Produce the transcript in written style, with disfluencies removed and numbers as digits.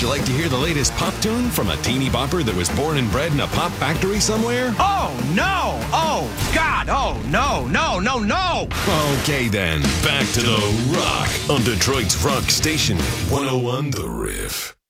Would you like to hear the latest pop tune from a teeny bopper that was born and bred in a pop factory somewhere? Oh, no! Oh, God! Oh, no, no, no, no! Okay, then. Back to the rock on Detroit's rock station, 101 The Riff.